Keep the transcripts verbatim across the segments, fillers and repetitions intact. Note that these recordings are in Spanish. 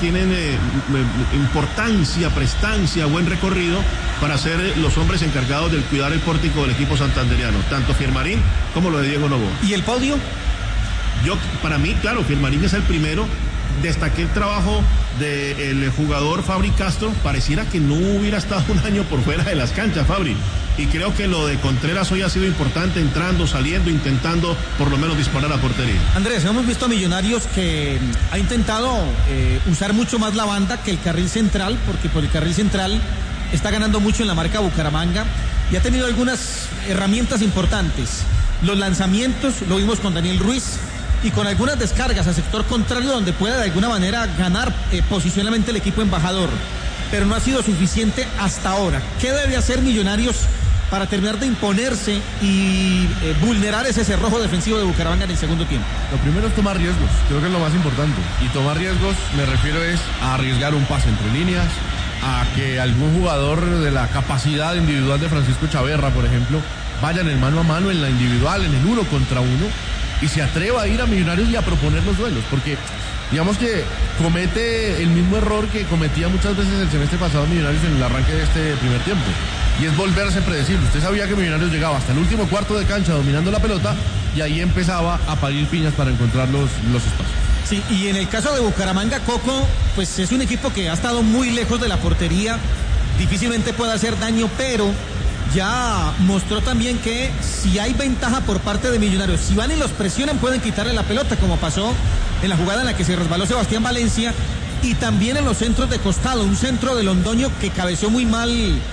tienen eh, importancia, prestancia, buen recorrido para ser los hombres encargados del cuidar el pórtico del equipo santanderiano, tanto Firmarín como lo de Diego Noboa. ¿Y el podio? Yo, para mí, claro, Firmarín es el primero. Destaqué el trabajo del jugador Fabri Castro. Pareciera que no hubiera estado un año por fuera de las canchas, Fabri. Y creo que lo de Contreras hoy ha sido importante, entrando, saliendo, intentando por lo menos disparar a portería. Andrés, hemos visto a Millonarios que ha intentado eh, usar mucho más la banda que el carril central, porque por el carril central está ganando mucho en la marca Bucaramanga y ha tenido algunas herramientas importantes. Los lanzamientos, lo vimos con Daniel Ruiz, y con algunas descargas al sector contrario donde pueda de alguna manera ganar eh, posicionalmente el equipo embajador, pero no ha sido suficiente hasta ahora. ¿Qué debe hacer Millonarios para terminar de imponerse y eh, vulnerar ese cerrojo defensivo de Bucaramanga en el segundo tiempo? Lo primero es tomar riesgos, creo que es lo más importante, y tomar riesgos me refiero es a arriesgar un pase entre líneas, a que algún jugador de la capacidad individual de Francisco Chaverra, por ejemplo, vaya en el mano a mano, en la individual, en el uno contra uno, y se atreva a ir a Millonarios y a proponer los duelos, porque digamos que comete el mismo error que cometía muchas veces el semestre pasado Millonarios en el arranque de este primer tiempo, y es volverse predecible. Usted sabía que Millonarios llegaba hasta el último cuarto de cancha dominando la pelota, y ahí empezaba a parir piñas para encontrar los, los espacios. Sí, y en el caso de Bucaramanga, Coco, pues es un equipo que ha estado muy lejos de la portería, difícilmente puede hacer daño, pero ya mostró también que si hay ventaja por parte de Millonarios, si van y los presionan pueden quitarle la pelota, como pasó en la jugada en la que se resbaló Sebastián Valencia, y también en los centros de costado, un centro de Londoño que cabeció muy mal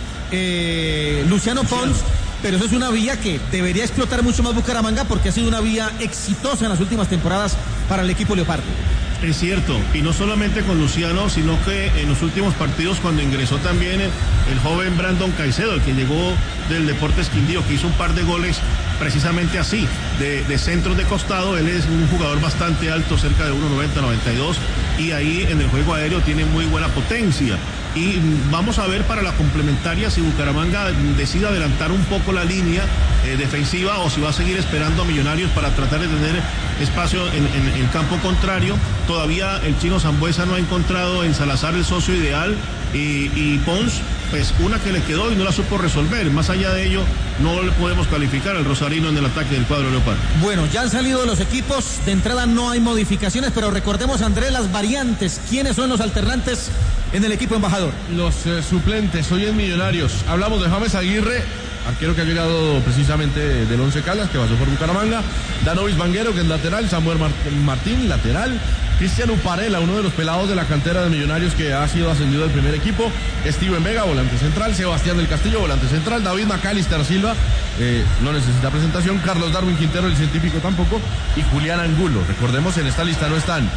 eh, Luciano Pons, pero eso es una vía que debería explotar mucho más Bucaramanga porque ha sido una vía exitosa en las últimas temporadas para el equipo Leopardo. Es cierto, y no solamente con Luciano, sino que en los últimos partidos cuando ingresó también el, el joven Brandon Caicedo, el que llegó del Deportes Quindío, que hizo un par de goles precisamente así, de, de centros de costado. Él es un jugador bastante alto, cerca de uno noventa, noventa y dos, y ahí en el juego aéreo tiene muy buena potencia. Y vamos a ver para la complementaria si Bucaramanga decide adelantar un poco la línea eh, defensiva o si va a seguir esperando a Millonarios para tratar de tener espacio en, en, en campo contrario. Todavía el Chino Sambuesa no ha encontrado en Salazar el socio ideal, y, y Pons, pues una que le quedó y no la supo resolver. Más allá de ello, no le podemos calificar al rosarino en el ataque del cuadro Leopardo. Bueno, ya han salido los equipos, de entrada no hay modificaciones, pero recordemos, Andrés, las variantes. ¿Quiénes son los alternantes en el equipo embajador? Los eh, suplentes hoy en Millonarios. Hablamos de James Aguirre, arquero que ha llegado precisamente del Once Caldas, que pasó por Bucaramanga. Danovis Vanguero, que es lateral. Samuel Martín, lateral. Cristian Uparela, uno de los pelados de la cantera de Millonarios que ha sido ascendido al primer equipo. Steven Vega, volante central. Sebastián del Castillo, volante central. David Macalister Silva, eh, no necesita presentación. Carlos Darwin Quintero, el científico, tampoco. Y Julián Angulo. Recordemos, en esta lista no están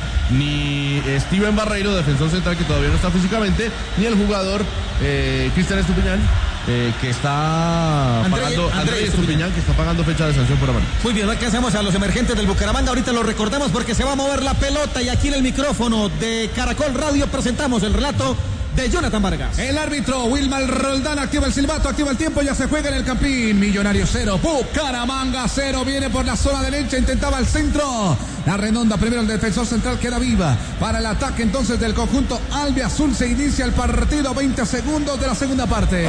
ni Steven Barreiro, defensor central, que todavía no está físicamente, ni el jugador eh, Cristian Estupiñán, Eh, que está André, pagando André André Estupiñán, que está pagando fecha de sanción por amar. Muy bien, no alcanzamos a los emergentes del Bucaramanga, ahorita lo recordamos porque se va a mover la pelota, y aquí en el micrófono de Caracol Radio presentamos el relato de Jonathan Vargas. El árbitro Wilmar Roldán activa el silbato, activa el tiempo, ya se juega en el Campín. Millonarios cero, Bucaramanga cero. Viene por la zona derecha, intentaba el centro. La redonda, primero el defensor central, queda viva para el ataque entonces del conjunto albiazul. Se inicia el partido, veinte segundos de la segunda parte.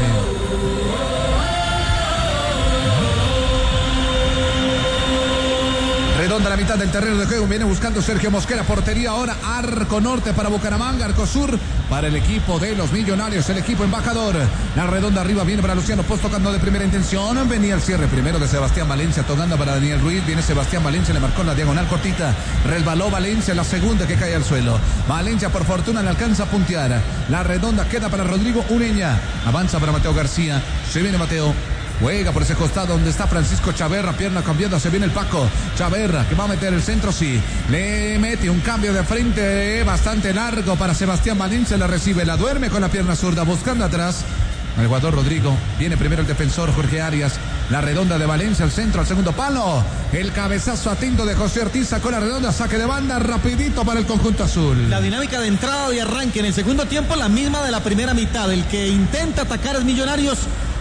Redonda la mitad del terreno de juego, viene buscando Sergio Mosquera, portería ahora, arco norte para Bucaramanga, arco sur para el equipo de los Millonarios, el equipo embajador. La redonda arriba viene para Luciano Post, tocando de primera intención, venía el cierre primero de Sebastián Valencia, tocando para Daniel Ruiz, viene Sebastián Valencia, le marcó la diagonal cortita, resbaló Valencia, la segunda que cae al suelo. Valencia por fortuna le alcanza a puntear, la redonda queda para Rodrigo Ureña, avanza para Mateo García, se viene Mateo. Juega por ese costado donde está Francisco Chaverra, pierna cambiando, se viene el Paco. Chaverra que va a meter el centro, sí. Le mete un cambio de frente bastante largo para Sebastián Valencia, la recibe, la duerme con la pierna zurda, buscando atrás el jugador Rodrigo. Viene primero el defensor Jorge Arias. La redonda de Valencia, el centro al segundo palo. El cabezazo atento de José Ortiz, sacó la redonda, saque de banda rapidito para el conjunto azul. La dinámica de entrada y arranque en el segundo tiempo, la misma de la primera mitad. El que intenta atacar es Millonarios,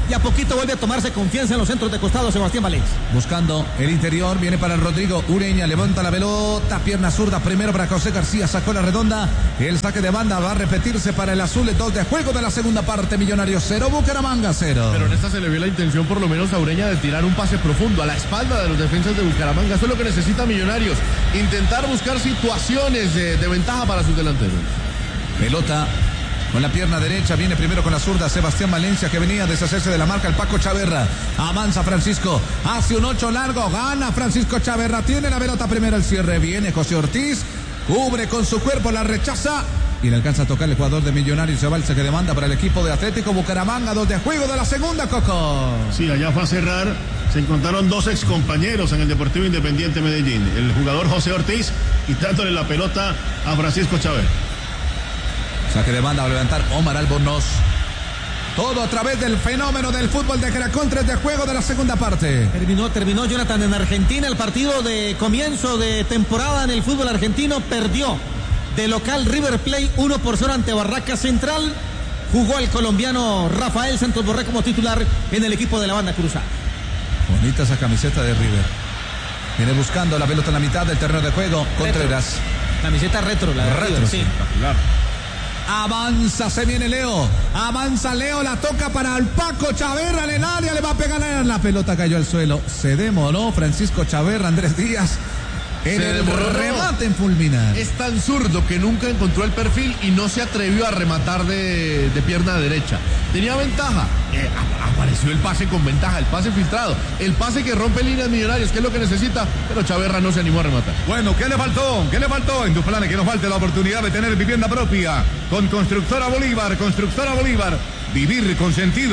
y a poquito vuelve a tomarse confianza en los centros de costado Sebastián Valencia. Buscando el interior, viene para Rodrigo Ureña, levanta la pelota, pierna zurda primero para José García, sacó la redonda, el saque de banda va a repetirse para el azul, dos de juego de la segunda parte, Millonarios cero, Bucaramanga cero. Pero en esta se le vio la intención por lo menos a Ureña de tirar un pase profundo a la espalda de los defensas de Bucaramanga, eso es lo que necesita Millonarios, intentar buscar situaciones de, de ventaja para sus delanteros. Pelota con la pierna derecha, viene primero con la zurda Sebastián Valencia, que venía a deshacerse de la marca el Paco Chaverra. Avanza Francisco, hace un ocho largo, gana Francisco Chaverra, tiene la pelota primero el cierre, viene José Ortiz, cubre con su cuerpo, la rechaza y le alcanza a tocar el jugador de Millonarios. Se va el saque de banda para el equipo de Atlético Bucaramanga, dos de juego de la segunda, Coco. Sí, allá fue a cerrar, se encontraron dos excompañeros en el Deportivo Independiente Medellín, el jugador José Ortiz quitándole la pelota a Francisco Chaverra. Saque de banda, va a levantar Omar Albornoz. Todo a través del fenómeno del fútbol de Caracol, tres de juego de la segunda parte. Terminó, terminó Jonathan en Argentina el partido de comienzo de temporada en el fútbol argentino. Perdió de local River Plate uno por cero ante Barracas Central. Jugó el colombiano Rafael Santos Borré como titular en el equipo de la banda cruzada. Bonita esa camiseta de River. Viene buscando la pelota en la mitad del terreno de juego. Contreras. Retro. Camiseta retro, la de retro, River, sí. Espectacular. Avanza, se viene Leo, avanza Leo, la toca para el Paco Chaverra en el área, le va a pegar, la pelota cayó al suelo, se demoró Francisco Chaverra, Andrés Díaz, en se el demoró. remate en fulminar. Es tan zurdo que nunca encontró el perfil y no se atrevió a rematar de, de pierna derecha. Tenía ventaja, eh, apareció el pase con ventaja, el pase filtrado, el pase que rompe líneas Millonarios, que es lo que necesita, pero Chaverra no se animó a rematar. Bueno, ¿qué le faltó? ¿Qué le faltó? En tus planes que nos falte la oportunidad de tener vivienda propia. Con Constructora Bolívar, Constructora Bolívar, vivir con sentido.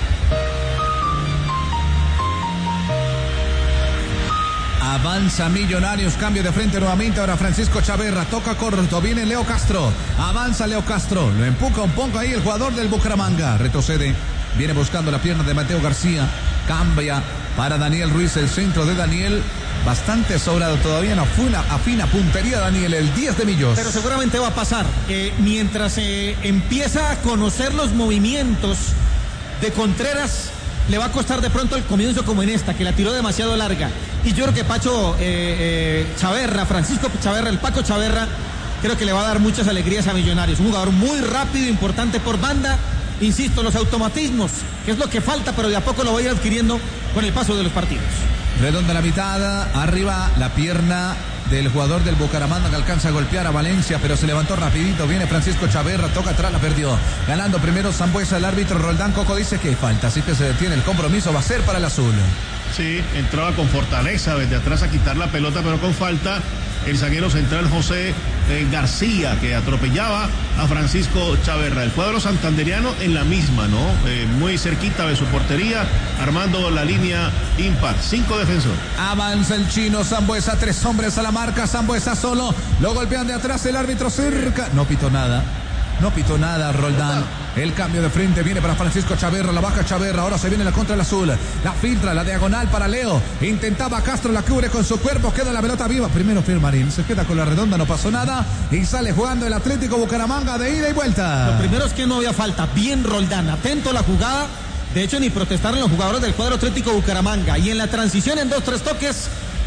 Avanza Millonarios, cambio de frente nuevamente, ahora Francisco Chaverra, toca corto, viene Leo Castro, avanza Leo Castro, lo empuja un poco ahí el jugador del Bucaramanga, retrocede, viene buscando la pierna de Mateo García, cambia para Daniel Ruiz, el centro de Daniel, bastante sobrado, todavía no fue una afina puntería Daniel, el diez de Millos. Pero seguramente va a pasar, que mientras se eh, empieza a conocer los movimientos de Contreras, le va a costar de pronto el comienzo como en esta, que la tiró demasiado larga. Y yo creo que Pacho eh, eh, Chaverra, Francisco Chaverra, el Paco Chaverra, creo que le va a dar muchas alegrías a Millonarios. Un jugador muy rápido, importante por banda. Insisto, los automatismos, que es lo que falta, pero de a poco lo va a ir adquiriendo con el paso de los partidos. Redonda la mitad, arriba la pierna del jugador del Bucaramanga que alcanza a golpear a Valencia, pero se levantó rapidito, viene Francisco Chaverra, toca atrás, la perdió, ganando primero Sambuesa, el árbitro Roldán Coco dice que hay falta, así que se detiene el compromiso, va a ser para el azul. Sí, entraba con fortaleza desde atrás a quitar la pelota, pero con falta el zaguero central José eh, García, que atropellaba a Francisco Chaverra. El cuadro santanderiano en la misma, ¿no? Eh, muy cerquita de su portería, armando la línea impar. Cinco defensores. Avanza el chino Sambuesa, tres hombres a la marca, Sambuesa solo, lo golpean de atrás el árbitro cerca. No pitó nada. No pitó nada Roldán. El cambio de frente viene para Francisco Chaverra, la baja Chaverra, ahora se viene la contra el azul, la filtra, la diagonal para Leo, intentaba Castro, la cubre con su cuerpo, queda la pelota viva, primero Firmarín, se queda con la redonda, no pasó nada y sale jugando el Atlético Bucaramanga de ida y vuelta. Lo primero es que no había falta, bien Roldán, atento a la jugada, de hecho ni protestaron los jugadores del cuadro Atlético Bucaramanga, y en la transición en dos, tres toques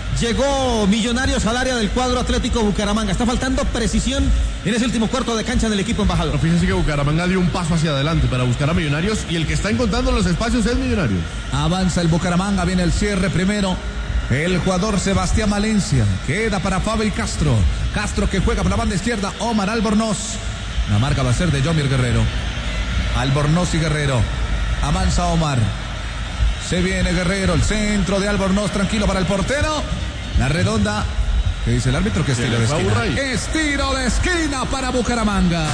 llegó Millonarios al área del cuadro Atlético Bucaramanga. Está faltando precisión en ese último cuarto de cancha del equipo embajador. Pero fíjense que Bucaramanga dio un paso hacia adelante para buscar a Millonarios y el que está encontrando los espacios es Millonarios. Avanza el Bucaramanga, viene el cierre primero. El jugador Sebastián Valencia queda para Fabi Castro. Castro que juega por la banda izquierda. Omar Albornoz. La marca va a ser de Jomir Guerrero. Albornoz y Guerrero. Avanza Omar. Se viene Guerrero, el centro de Albornoz, tranquilo para el portero. La redonda. ¿Qué dice el árbitro? Que es tiro de esquina. Es tiro de esquina para Bucaramanga.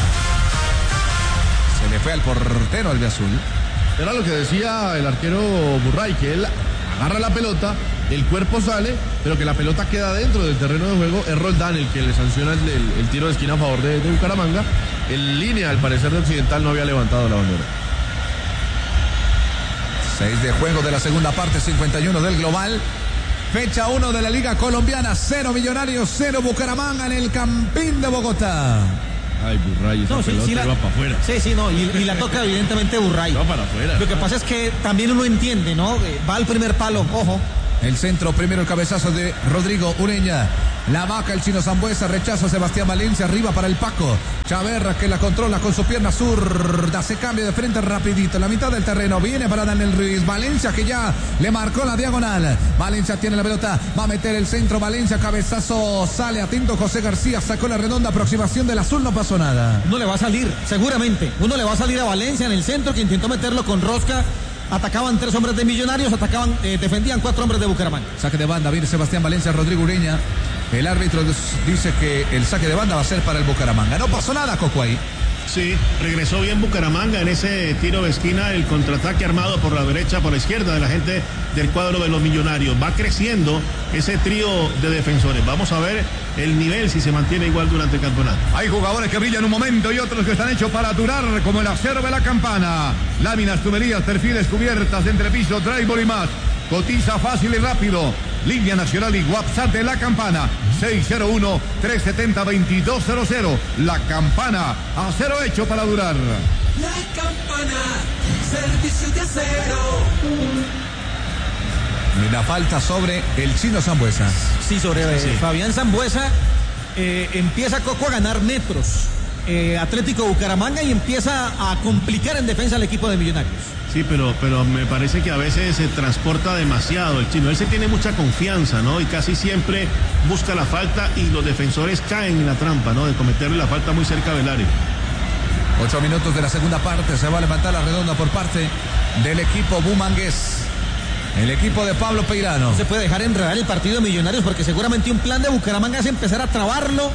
Se le fue al portero al de azul. Era lo que decía el arquero Burray, que él agarra la pelota, el cuerpo sale, pero que la pelota queda dentro del terreno de juego. Es Roldán el que le sanciona el, el, el tiro de esquina a favor de, de Bucaramanga. En línea, al parecer de Occidental, no había levantado la bandera. seis de juego de la segunda parte, cincuenta y uno del global. Fecha uno de la Liga Colombiana, cero Millonarios, cero Bucaramanga en el Campín de Bogotá. Ay, Burray, esa No, sí, pelota sí la- iba para afuera. Sí, sí, no, y, y la toca evidentemente Burray. Va para afuera. Lo que pasa es que también uno entiende, ¿no? Eh, Va al primer palo, ojo. El centro, primero el cabezazo de Rodrigo Ureña. La vaca, el chino Zambuesa, rechaza a Sebastián Valencia, arriba para el Paco. Chaverra que la controla con su pierna zurda, se cambia de frente rapidito, la mitad del terreno, viene para Daniel Ruiz. Valencia que ya le marcó la diagonal. Valencia tiene la pelota, va a meter el centro, Valencia, cabezazo, sale atento José García, sacó la redonda, aproximación del azul, no pasó nada. Uno le va a salir, seguramente. Uno le va a salir a Valencia en el centro, que intentó meterlo con rosca. Atacaban tres hombres de Millonarios, atacaban, eh, defendían cuatro hombres de Bucaramanga. Saque de banda, viene Sebastián Valencia, Rodrigo Ureña. El árbitro dice que el saque de banda va a ser para el Bucaramanga. No pasó nada, Coco, ahí. Sí, regresó bien Bucaramanga en ese tiro de esquina, el contraataque armado por la derecha, por la izquierda de la gente del cuadro de los Millonarios. Va creciendo ese trío de defensores. Vamos a ver el nivel si se mantiene igual durante el campeonato. Hay jugadores que brillan un momento y otros que están hechos para durar, como el acero de la campana. Láminas, tuberías, perfiles, cubiertas, entrepiso, drywall y más. Cotiza fácil y rápido. Línea nacional y WhatsApp de la campana. seis cero uno, tres siete cero, dos dos cero cero. La campana, acero hecho para durar. La campana, servicio de acero. Y la falta sobre el chino Zambuesa. Sí, sobre eh, Sí. Fabián Zambuesa. eh, empieza Coco a ganar metros. Eh, Atlético Bucaramanga y empieza a complicar en defensa al equipo de Millonarios. Sí, pero, pero me parece que a veces se transporta demasiado el chino. Él se tiene mucha confianza, ¿no? Y casi siempre busca la falta y los defensores caen en la trampa, ¿no? De cometerle la falta muy cerca del área. Ocho minutos de la segunda parte. Se va a levantar la redonda por parte del equipo bumangués. El equipo de Pablo Peirano. No se puede dejar enredar el partido de Millonarios porque seguramente un plan de Bucaramanga es empezar a trabarlo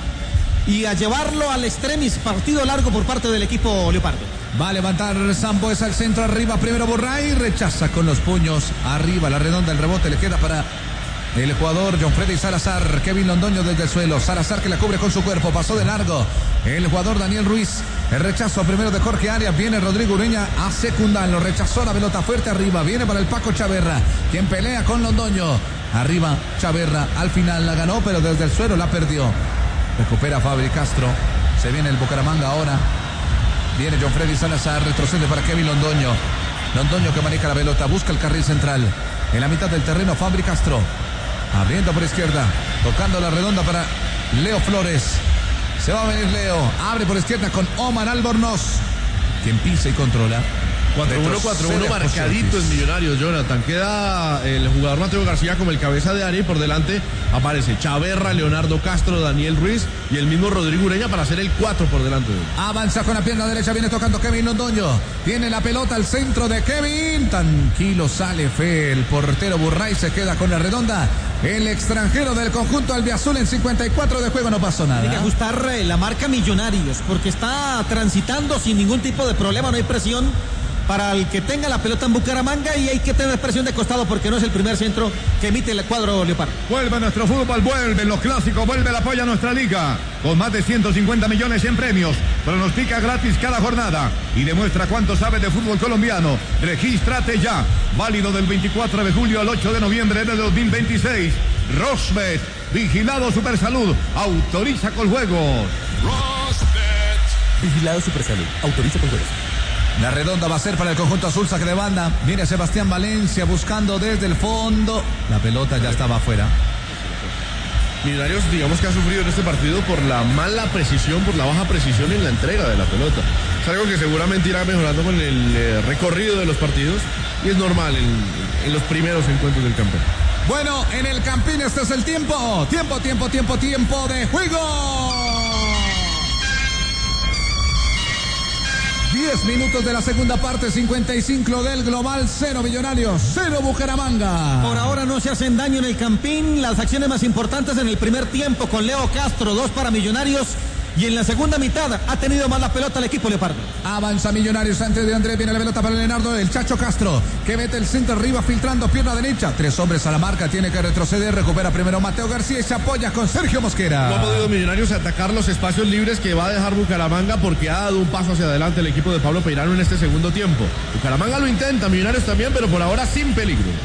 y a llevarlo al extremis, partido largo por parte del equipo Leopardo. Va a levantar Zambuesa al centro, arriba primero Burray, rechaza con los puños, arriba la redonda, el rebote le queda para el jugador John Freddy Salazar. Kevin Londoño desde el suelo, Salazar que la cubre con su cuerpo, pasó de largo el jugador Daniel Ruiz. El rechazo primero de Jorge Arias, viene Rodrigo Ureña a secundarlo, rechazó la pelota fuerte arriba, viene para el Paco Chaverra, quien pelea con Londoño. Arriba Chaverra, al final la ganó, pero desde el suelo la perdió. Recupera Fabri Castro, se viene el Bucaramanga ahora. Viene John Freddy Salazar, retrocede para Kevin Londoño. Londoño que maneja la pelota, busca el carril central. En la mitad del terreno, Fabri Castro. Abriendo por izquierda, tocando la redonda para Leo Flores. Se va a venir Leo, abre por izquierda con Omar Albornoz, quien pisa y controla. cuatro uno, cuatro uno marcadito en Millonarios, Jonathan. Queda el jugador Mateo García como el cabeza de área y por delante aparece Chaverra, Leonardo Castro, Daniel Ruiz y el mismo Rodrigo Ureña para hacer el cuatro por delante de él. Avanza con la pierna derecha, viene tocando Kevin Londoño. Tiene la pelota al centro de Kevin. Tranquilo, sale fe. El portero Burray se queda con la redonda. El extranjero del conjunto albiazul en cincuenta y cuatro de juego, no pasó nada. Tiene que ajustar eh, la marca Millonarios porque está transitando sin ningún tipo de problema, no hay presión para el que tenga la pelota en Bucaramanga y hay que tener presión de costado porque no es el primer centro que emite el cuadro Leopardo. Vuelve nuestro fútbol, vuelven los clásicos, vuelve el apoyo a nuestra liga. Con más de ciento cincuenta millones en premios. Pronostica gratis cada jornada y demuestra cuánto sabe de fútbol colombiano. Regístrate ya. Válido del veinticuatro de julio al ocho de noviembre de dos mil veintiséis. Rosbet, vigilado Supersalud, autoriza con juegos. Vigilado Supersalud. Autoriza con juegos. La redonda va a ser para el conjunto azul, saque de banda. Viene Sebastián Valencia buscando desde el fondo. La pelota ya estaba afuera. Millonarios, digamos que ha sufrido en este partido por la mala precisión, por la baja precisión en la entrega de la pelota. Es algo que seguramente irá mejorando con el eh, recorrido de los partidos y es normal en, en los primeros encuentros del campeón. Bueno, en el Campín este es el tiempo. Tiempo, tiempo, tiempo, tiempo de juego. diez minutos de la segunda parte, cincuenta y cinco del global, cero Millonarios, cero Bucaramanga. Por ahora no se hacen daño en el Campín. Las acciones más importantes en el primer tiempo con Leo Castro, dos para Millonarios. Y en la segunda mitad ha tenido más la pelota el equipo Leopardo. Avanza Millonarios antes de Andrés, viene la pelota para Leonardo, el Chacho Castro, que mete el centro arriba filtrando pierna derecha. Tres hombres a la marca, tiene que retroceder, recupera primero Mateo García y se apoya con Sergio Mosquera. No ha podido Millonarios atacar los espacios libres que va a dejar Bucaramanga porque ha dado un paso hacia adelante el equipo de Pablo Peirano en este segundo tiempo. Bucaramanga lo intenta, Millonarios también, pero por ahora sin peligro.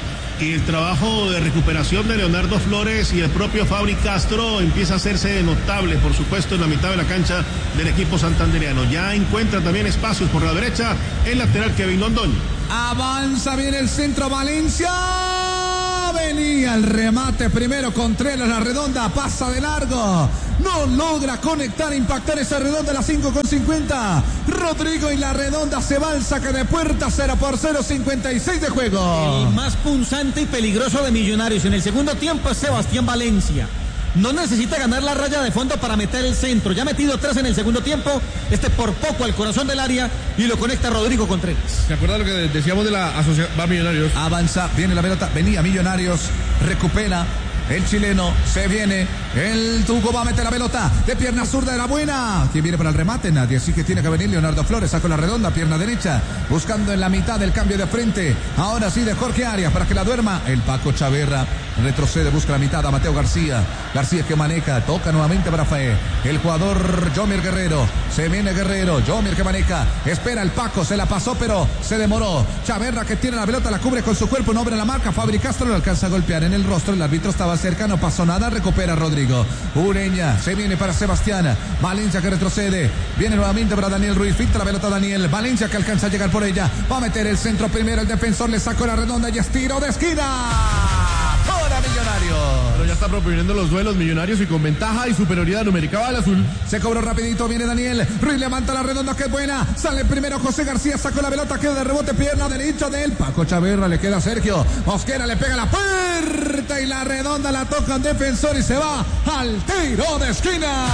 y el trabajo de recuperación de Leonardo Flores y el propio Fabri Castro empieza a hacerse notable, por supuesto, en la mitad de la cancha del equipo santandereano. Ya encuentra también espacios por la derecha el lateral Kevin Londoño. Avanza bien el centro Valencia. Venía el remate primero Contreras, la redonda pasa de largo. No logra conectar, impactar esa redonda a las cinco con cincuenta. Rodrigo y la redonda se va al saque de puerta, cero por cero, cincuenta y seis de juego. El más punzante y peligroso de Millonarios en el segundo tiempo es Sebastián Valencia. No necesita ganar la raya de fondo para meter el centro. Ya ha metido tres en el segundo tiempo. Este por poco al corazón del área y lo conecta Rodrigo Contreras. ¿Se acuerda lo que decíamos de la asociación? Va Millonarios. Avanza, viene la pelota, venía Millonarios, recupera. El chileno se viene. El Tuco va a meter la pelota de pierna zurda de la buena. ¿Quién viene para el remate? Nadie. Así que tiene que venir Leonardo Flores. Sacó la redonda, pierna derecha. Buscando en la mitad del cambio de frente. Ahora sí de Jorge Arias para que la duerma. El Paco Chaverra retrocede, busca la mitad a Mateo García. García que maneja. Toca nuevamente para Rafael. El jugador Jomir Guerrero. Se viene Guerrero. Jomir que maneja. Espera el Paco. Se la pasó, pero se demoró. Chaverra que tiene la pelota. La cubre con su cuerpo. No abre la marca. Fabri Castro lo alcanza a golpear en el rostro. El árbitro estaba cerca, no pasó nada, recupera Rodrigo. Ureña, se viene para Sebastián. Valencia que retrocede, viene nuevamente para Daniel Ruiz, filtra la pelota Daniel. Valencia que alcanza a llegar por ella, va a meter el centro primero, el defensor le sacó la redonda y es tiro de esquina. Ahora Millonarios. Pero ya está proponiendo los duelos Millonarios y con ventaja y superioridad numérica va al azul. Se cobró rapidito, viene Daniel Ruiz, levanta la redonda que es buena, sale primero José García, sacó la pelota, queda de rebote, pierna derecha del Paco Chaverra, le queda Sergio Mosquera, le pega la puerta y la redonda la toca el defensor y se va al tiro de esquina.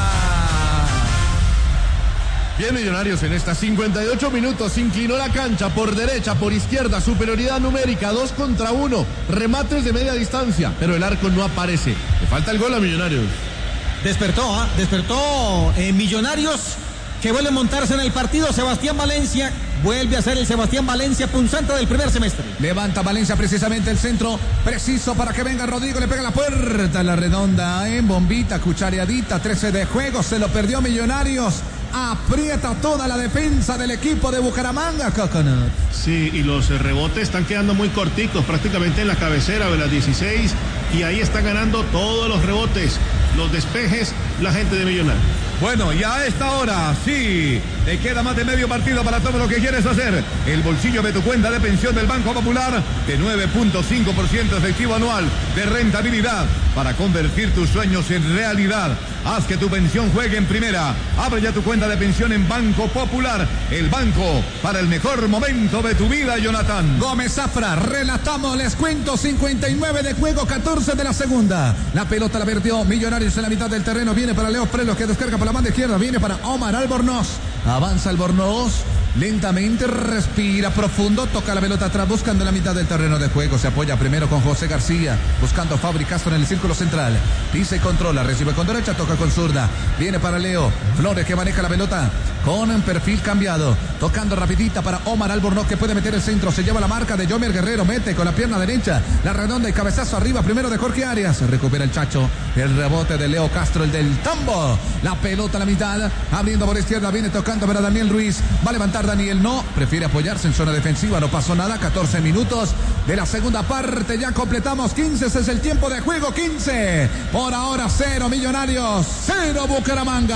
Bien Millonarios en estas cincuenta y ocho minutos, inclinó la cancha por derecha, por izquierda, superioridad numérica, dos contra uno, remates de media distancia, pero el arco no aparece. Le falta el gol a Millonarios. Despertó, ¿ah? Despertó eh, Millonarios, que vuelve a montarse en el partido. Sebastián Valencia vuelve a ser el Sebastián Valencia punzante del primer semestre. Levanta Valencia precisamente el centro, preciso para que venga Rodrigo, le pega la puerta, la redonda en bombita, cuchareadita, trece de juego, se lo perdió Millonarios. Aprieta toda la defensa del equipo de Bucaramanga, Coconut. Sí, y los rebotes están quedando muy corticos, prácticamente en la cabecera de las dieciséis, y ahí está ganando todos los rebotes, los despejes, la gente de Millonarios. Bueno, y a esta hora, sí, te queda más de medio partido para todo lo que quieres hacer. El bolsillo de tu cuenta de pensión del Banco Popular de nueve punto cinco por ciento efectivo anual de rentabilidad para convertir tus sueños en realidad. Haz que tu pensión juegue en primera. Abre ya tu cuenta de pensión en Banco Popular, el banco para el mejor momento de tu vida, Jonathan. Gómez Zafra, relatamos, les cuento, cincuenta y nueve de juego, catorce de la segunda. La pelota la perdió Millonarios en la mitad del terreno, viene para Leo Prelos que descarga por la banda izquierda, viene para Omar Albornoz. Avanza Albornoz, lentamente respira profundo, toca la pelota atrás buscando la mitad del terreno de juego, se apoya primero con José García, buscando a Fabri Castro en el círculo central, pisa y controla, recibe con derecha, toca con zurda, viene para Leo Flores que maneja la pelota con un perfil cambiado, tocando rapidita para Omar Albornoz que puede meter el centro, se lleva la marca de Jomer Guerrero, mete con la pierna derecha, la redonda y cabezazo arriba primero de Jorge Arias, se recupera el Chacho, el rebote de Leo Castro, el del Tambo, la pelota a la mitad, abriendo por izquierda, viene tocando para Daniel Ruiz, va a levantar Daniel, no, prefiere apoyarse en zona defensiva, no pasó nada, catorce minutos de la segunda parte, ya completamos quince, ese es el tiempo de juego, quince, por ahora cero Millonarios, cero Bucaramanga.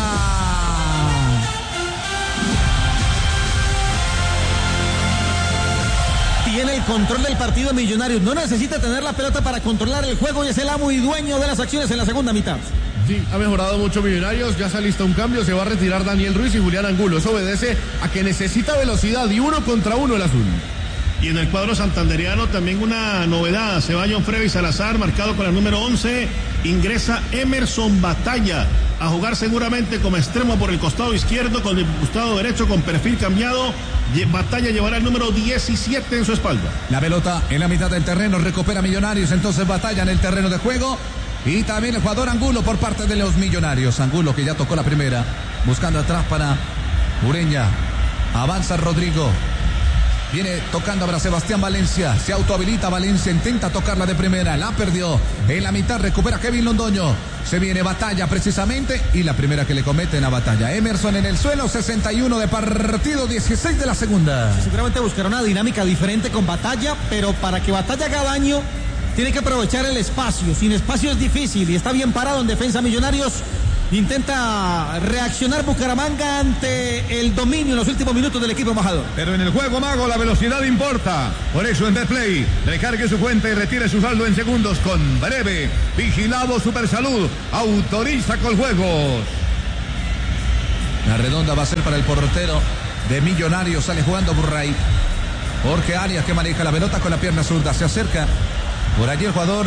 Tiene el control del partido Millonarios, no necesita tener la pelota para controlar el juego y es el amo y dueño de las acciones en la segunda mitad. Sí, ha mejorado mucho Millonarios, ya se alista un cambio, se va a retirar Daniel Ruiz y Julián Angulo. Eso obedece a que necesita velocidad y uno contra uno el azul. Y en el cuadro santandereano también una novedad, se va John Freddy Salazar, marcado con el número once, ingresa Emerson Batalla a jugar seguramente como extremo por el costado izquierdo, con el costado derecho con perfil cambiado. Batalla llevará el número diecisiete en su espalda. La pelota en la mitad del terreno, recupera Millonarios, entonces Batalla en el terreno de juego. Y también el jugador Angulo por parte de los Millonarios. Angulo que ya tocó la primera, buscando atrás para Ureña. Avanza Rodrigo. Viene tocando para Sebastián Valencia. Se autohabilita Valencia. Intenta tocarla de primera. La perdió. En la mitad recupera Kevin Londoño. Se viene Batalla precisamente. Y la primera que le cometen a Batalla. Emerson en el suelo. sesenta y uno de partido. dieciséis de la segunda. Seguramente buscará una dinámica diferente con Batalla. Pero para que Batalla haga daño, tiene que aprovechar el espacio. Sin espacio es difícil. Y está bien parado en defensa Millonarios. Intenta reaccionar Bucaramanga ante el dominio en los últimos minutos del equipo embajador. Pero en el juego, Mago, la velocidad importa. Por eso en Betplay, recargue su cuenta y retire su saldo en segundos con Breve. Vigilado Supersalud. Autoriza con juegos. La redonda va a ser para el portero de Millonarios. Sale jugando Burray. Jorge Arias, que maneja la pelota con la pierna zurda. Se acerca por allí el jugador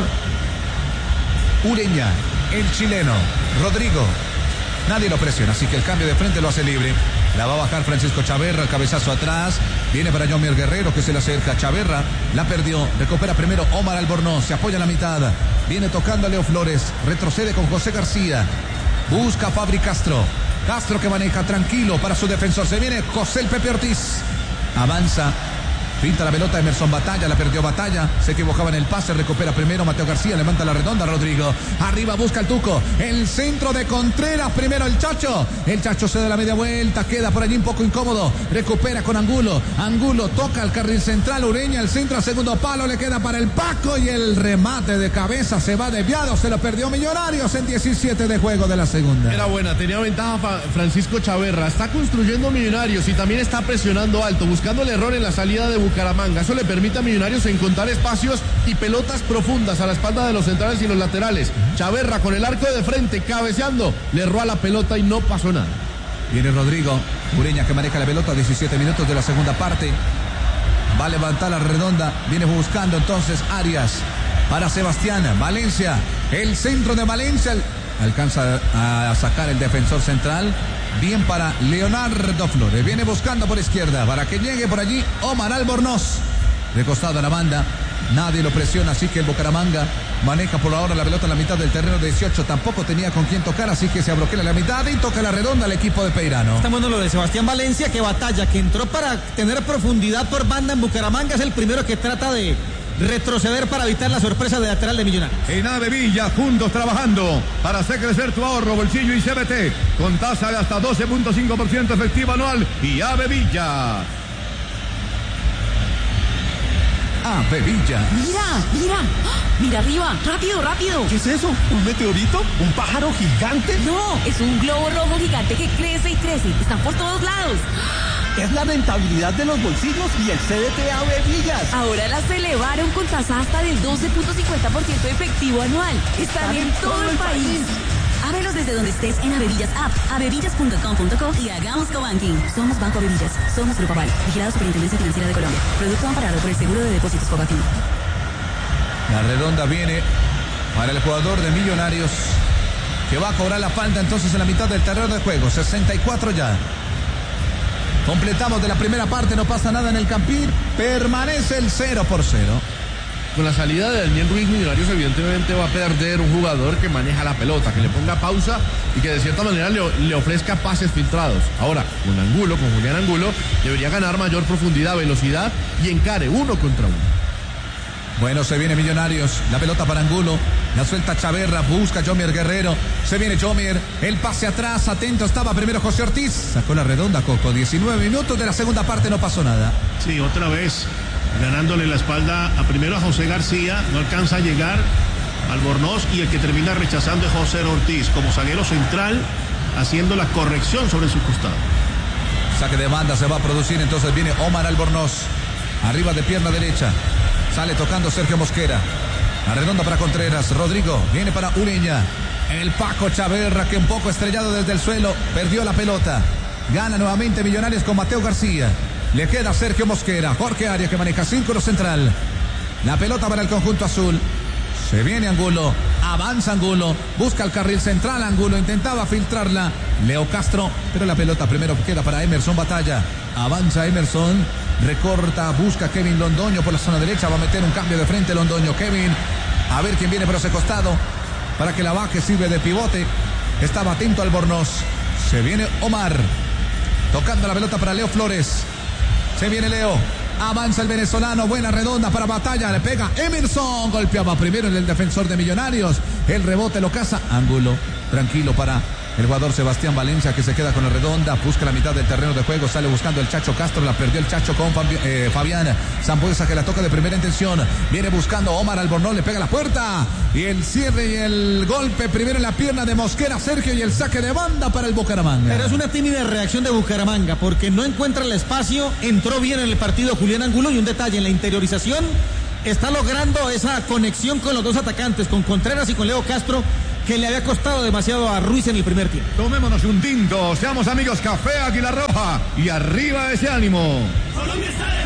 Ureña, el chileno. Rodrigo, nadie lo presiona, así que el cambio de frente lo hace libre. La va a bajar Francisco Chaverra, el cabezazo atrás. Viene para Jomier Guerrero, que se le acerca. Chaverra la perdió, recupera primero Omar Albornoz, se apoya en la mitad. Viene tocando a Leo Flores, retrocede con José García. Busca a Fabri Castro. Castro que maneja tranquilo para su defensor. Se viene José el Pepe Ortiz. Avanza. Pinta la pelota Emerson Batalla, la perdió Batalla, se equivocaba en el pase, recupera primero Mateo García, levanta la redonda Rodrigo, arriba busca el Tuco, el centro de Contreras, primero el Chacho, el Chacho se da la media vuelta, queda por allí un poco incómodo, recupera con Angulo, Angulo toca al carril central, Ureña, el centro al segundo palo, le queda para el Paco y el remate de cabeza se va desviado, se lo perdió Millonarios en diecisiete de juego de la segunda. Era buena, tenía ventaja Francisco Chaverra, está construyendo Millonarios y también está presionando alto, buscando el error en la salida de Bucaramanga. Eso le permite a Millonarios encontrar espacios y pelotas profundas a la espalda de los centrales y los laterales. Chaverra con el arco de frente, cabeceando, le erró a la pelota y no pasó nada. Viene Rodrigo, Ureña que maneja la pelota, diecisiete minutos de la segunda parte. Va a levantar la redonda, viene buscando entonces Arias para Sebastián Valencia. El centro de Valencia alcanza a sacar el defensor central. Bien para Leonardo Flores. Viene buscando por izquierda para que llegue por allí Omar Albornoz. De costado a la banda. Nadie lo presiona, así que el Bucaramanga maneja por ahora la pelota en la mitad del terreno dieciocho. Tampoco tenía con quién tocar, así que se abroquela la mitad y toca la redonda al equipo de Peirano. Está bueno lo de Sebastián Valencia, que Batalla, que entró para tener profundidad por banda en Bucaramanga, es el primero que trata de retroceder para evitar la sorpresa de lateral de Millonarios. En Ave Villa, juntos trabajando para hacer crecer tu ahorro, bolsillo y C B T con tasa de hasta doce punto cinco por ciento efectivo anual y Ave Villa. Ave Villa. Mira, mira, mira arriba, rápido, rápido. ¿Qué es eso? ¿Un meteorito? ¿Un pájaro gigante? No, es un globo rojo gigante que crece y crece. Están por todos lados. Es la rentabilidad de los bolsillos y el C D T Ave Villas. Ahora las elevaron con tasa hasta del doce punto cincuenta por ciento efectivo anual. Están en todo el país. Ábrelos desde donde estés en Avevillas App, avevillas punto com punto co y hagamos cobanking. Somos Banco Avevillas, somos Grupo Aval, vigilado Superintendencia Financiera de Colombia. Producto amparado por el Seguro de Depósitos Cobatín. La redonda viene para el jugador de Millonarios, que va a cobrar la falta entonces en la mitad del terreno de juego. sesenta y cuatro ya. Completamos de la primera parte, no pasa nada en el Campín. Permanece el cero por cero. Con la salida de Daniel Ruiz, Millonarios evidentemente va a perder un jugador que maneja la pelota, que le ponga pausa y que de cierta manera le, le ofrezca pases filtrados. Ahora, con Angulo, con Julián Angulo, debería ganar mayor profundidad, velocidad y encare uno contra uno. Bueno, se viene Millonarios, la pelota para Angulo, la suelta Chaverra, busca Jomier Guerrero, se viene Jomier, el pase atrás, atento estaba primero José Ortiz, sacó la redonda Coco, diecinueve minutos de la segunda parte, no pasó nada. Sí, otra vez ganándole la espalda a primero a José García, no alcanza a llegar Albornoz y el que termina rechazando es José Ortiz como zaguero central, haciendo la corrección sobre su costado. Saque de banda se va a producir, entonces viene Omar Albornoz, arriba de pierna derecha. Sale tocando Sergio Mosquera. La redonda para Contreras. Rodrigo viene para Ureña. El Paco Chaverra, que un poco estrellado desde el suelo, perdió la pelota. Gana nuevamente Millonarios con Mateo García. Le queda Sergio Mosquera. Jorge Arias, que maneja círculo central. La pelota para el conjunto azul. Se viene Angulo. Avanza Angulo. Busca el carril central. Angulo intentaba filtrarla. Leo Castro. Pero la pelota primero queda para Emerson Batalla. Avanza Emerson. Recorta, busca Kevin Londoño por la zona derecha, va a meter un cambio de frente Londoño, Kevin, a ver quién viene por ese costado, para que la baje, sirve de pivote, estaba atento Albornoz, se viene Omar, tocando la pelota para Leo Flores, se viene Leo, Avanza el venezolano, buena redonda para Batalla, le pega Emerson, golpeaba primero en el defensor de Millonarios, el rebote lo caza, ángulo, tranquilo para el jugador Sebastián Valencia, que se queda con la redonda, busca la mitad del terreno de juego, sale buscando el Chacho Castro, la perdió el Chacho con Fabi, eh, Fabián Zambuesa, que la toca de primera intención, viene buscando Omar Albornoz, le pega la puerta, y el cierre y el golpe primero en la pierna de Mosquera, Sergio, y el saque de banda para el Bucaramanga. Pero es una tímida reacción de Bucaramanga, porque no encuentra el espacio, entró bien en el partido Julián Angulo, y un detalle, en la interiorización está logrando esa conexión con los dos atacantes, con Contreras y con Leo Castro, que le había costado demasiado a Ruiz en el primer tiempo. Tomémonos un tinto, seamos amigos, Café Águila Roja y arriba ese ánimo. Colombia está de